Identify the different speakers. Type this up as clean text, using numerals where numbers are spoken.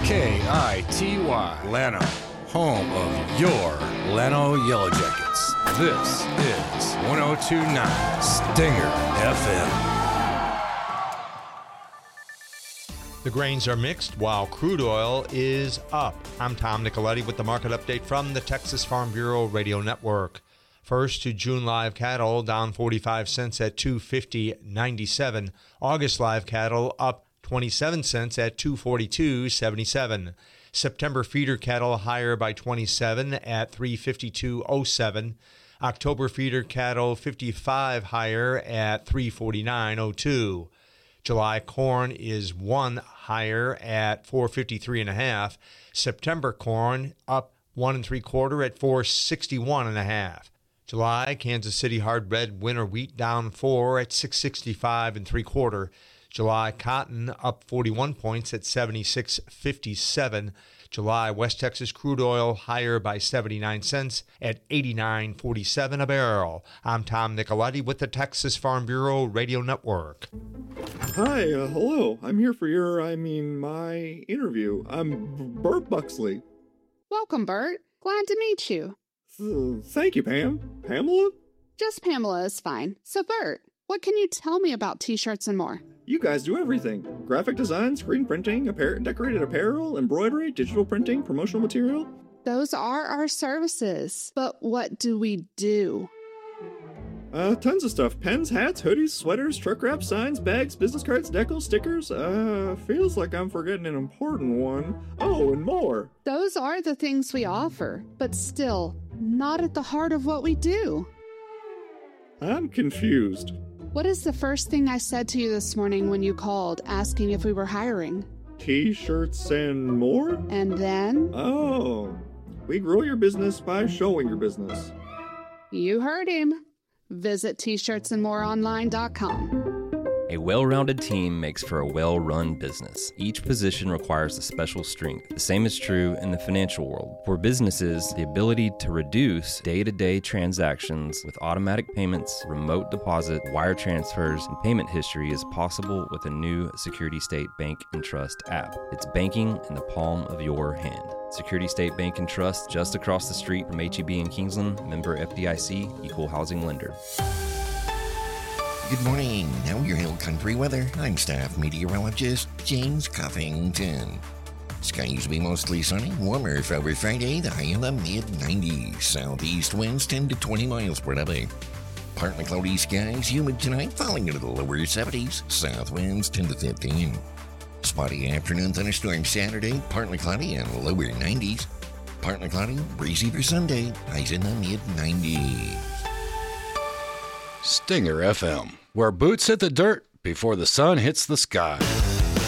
Speaker 1: KITY, Llano, home of your Llano Yellow Jackets. This is 102.9 Stinger FM.
Speaker 2: The grains are mixed while crude oil is up. I'm Tom Nicoletti with the market update from the Texas Farm Bureau Radio Network. First to June live cattle down 45 cents at $250.97. August live cattle up 27 cents at $242.77. September feeder cattle higher by 27 at $352.07. October feeder cattle 55 higher at $349.02. July corn is 1 higher at $453.5. September corn up 1 3/4 at $461.5. July Kansas City hard red winter wheat down 4 at $665 3/4. July cotton up 41 points at $76.57. July West Texas crude oil higher by 79 cents at $89.47 a barrel. I'm Tom Nicoletti with the Texas Farm Bureau Radio Network.
Speaker 3: Hi, hello. I'm here for my interview. I'm Bert Buxley.
Speaker 4: Welcome, Bert. Glad to meet you.
Speaker 3: Thank you, Pam. Pamela?
Speaker 4: Just Pamela is fine. So, Bert, what can you tell me about T-shirts and more?
Speaker 3: You guys do everything. Graphic design, screen printing, decorated apparel, embroidery, digital printing, promotional material.
Speaker 4: Those are our services. But what do we do?
Speaker 3: Tons of stuff. Pens, hats, hoodies, sweaters, truck wraps, signs, bags, business cards, decals, stickers. Feels like I'm forgetting an important one. Oh, and more.
Speaker 4: Those are the things we offer, but still, not at the heart of what we do.
Speaker 3: I'm confused.
Speaker 4: What is the first thing I said to you this morning when you called asking if we were hiring?
Speaker 3: T-shirts and more?
Speaker 4: And then?
Speaker 3: Oh, we grow your business by showing your business.
Speaker 4: You heard him. Visit tshirtsandmoreonline.com.
Speaker 5: A well-rounded team makes for a well-run business. Each position requires a special strength. The same is true in the financial world. For businesses, the ability to reduce day-to-day transactions with automatic payments, remote deposit, wire transfers, and payment history is possible with a new Security State Bank and Trust app. It's banking in the palm of your hand. Security State Bank and Trust, just across the street from HEB in Kingsland, member FDIC, equal housing lender.
Speaker 6: Good morning. Now your Hill Country weather. I'm staff meteorologist James Cuffington. Skies will be mostly sunny, warmer for over Friday, the high in the mid-90s. Southeast winds 10 to 20 miles per hour. Partly cloudy skies, humid tonight, falling into the lower 70s. South winds 10 to 15. Spotty afternoon thunderstorm Saturday, partly cloudy and lower 90s. Partly cloudy, breezy for Sunday, highs in the mid-90s.
Speaker 1: Stinger FM, where boots hit the dirt before the sun hits the sky.